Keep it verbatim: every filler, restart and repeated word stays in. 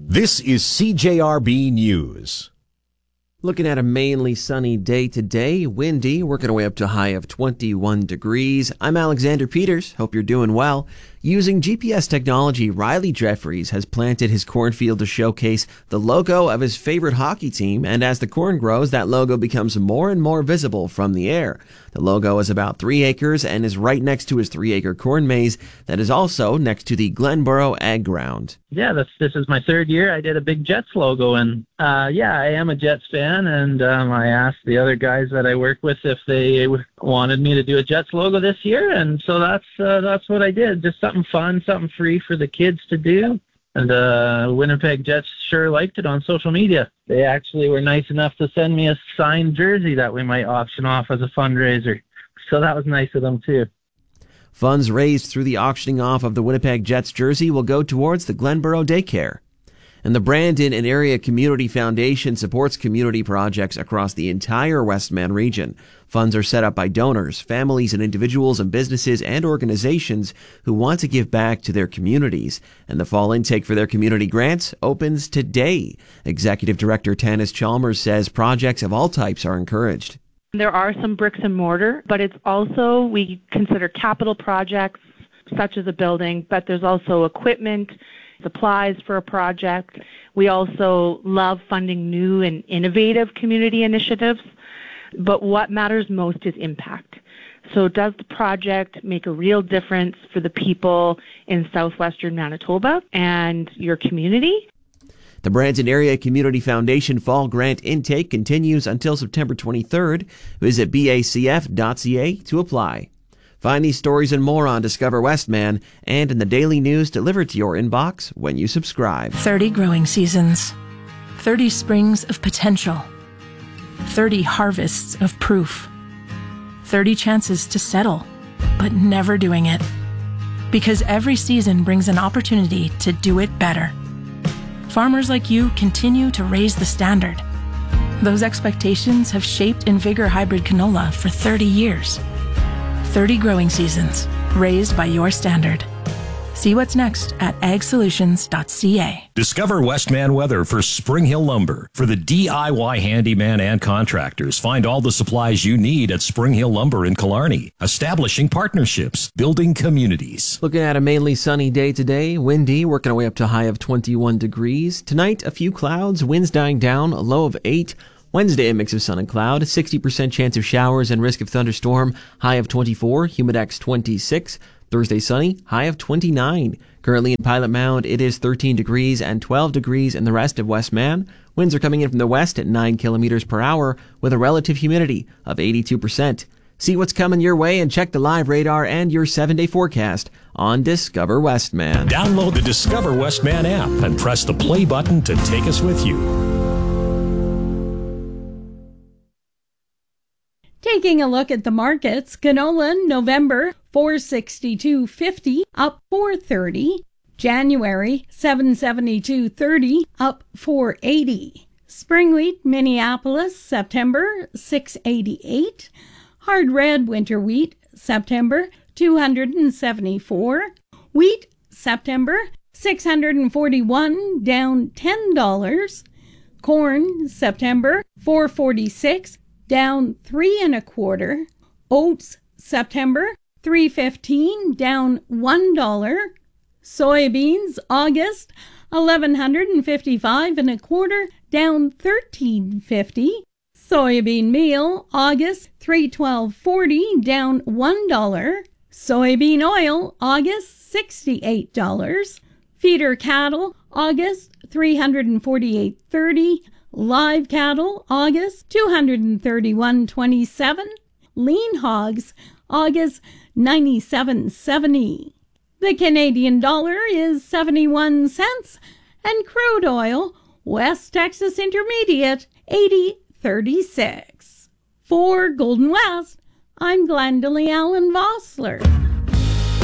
This is C J R B News. Looking at a mainly sunny day today, windy, working our way up to a high of twenty-one degrees. I'm Alexander Peters. Hope you're doing well. Using G P S technology, Riley Jeffries has planted his cornfield to showcase the logo of his favorite hockey team, and as the corn grows, that logo becomes more and more visible from the air. The logo is about three acres and is right next to his three-acre corn maze that is also next to the Glenboro Ag Ground. Yeah, this this is my third year. I did a big Jets logo, and uh, yeah, I am a Jets fan, and um, I asked the other guys that I work with if they wanted me to do a Jets logo this year, and so that's uh, that's what I did. Just something fun, something free for the kids to do. And uh, Winnipeg Jets sure liked it on social media. They actually were nice enough to send me a signed jersey that we might auction off as a fundraiser. So that was nice of them, too. Funds raised through the auctioning off of the Winnipeg Jets jersey will go towards the Glenboro Daycare. And the Brandon and Area Community Foundation supports community projects across the entire Westman region. Funds are set up by donors, families, and individuals and businesses and organizations who want to give back to their communities. And the fall intake for their community grants opens today. Executive Director Tanis Chalmers says projects of all types are encouraged. There are some bricks and mortar, but it's also, we consider capital projects such as a building, but there's also equipment, supplies for a project. We also love funding new and innovative community initiatives, but what matters most is impact. So does the project make a real difference for the people in southwestern Manitoba and your community? The Brandon Area Community Foundation Fall Grant intake continues until September twenty-third. Visit B A C F dot C A to apply. Find these stories and more on Discover Westman and in the daily news delivered to your inbox when you subscribe. thirty growing seasons, thirty springs of potential, thirty harvests of proof, thirty chances to settle, but never doing it. Because every season brings an opportunity to do it better. Farmers like you continue to raise the standard. Those expectations have shaped Invigor Hybrid Canola for thirty years. thirty growing seasons, raised by your standard. See what's next at ag solutions dot c a. Discover Westman Weather for Spring Hill Lumber. For the D I Y handyman and contractors, find all the supplies you need at Spring Hill Lumber in Killarney. Establishing partnerships, building communities. Looking at a mainly sunny day today, windy, working our way up to a high of twenty-one degrees. Tonight, a few clouds, winds dying down, a low of eight. Wednesday, a mix of sun and cloud, sixty percent chance of showers and risk of thunderstorm, high of twenty-four, humidex twenty-six. Thursday, sunny, high of twenty-nine. Currently in Pilot Mound, it is thirteen degrees and twelve degrees in the rest of Westman. Winds are coming in from the west at nine kilometers per hour with a relative humidity of eighty-two percent. See what's coming your way and check the live radar and your seven-day forecast on Discover Westman. Download the Discover Westman app and press the play button to take us with you. Taking a look at the markets, canola November four sixty-two fifty up four thirty, January seven seventy-two thirty up four eighty, spring wheat Minneapolis September six eighty-eight, hard red winter wheat September two seventy-four, wheat September six forty-one down ten dollars, corn September four forty-six down three and a quarter. Oats September three fifteen down one dollar. Soybeans August eleven fifty-five and a quarter down thirteen fifty. Soybean meal August three twelve forty down one dollar. Soybean oil August sixty-eight dollars. Feeder cattle August three forty-eight thirty. Live cattle, August, two thirty-one twenty-seven. Lean hogs, August, ninety-seven seventy. The Canadian dollar is seventy-one cents, and crude oil, West Texas Intermediate, eighty thirty-six. For Golden West, I'm Glendalee Allen Vossler.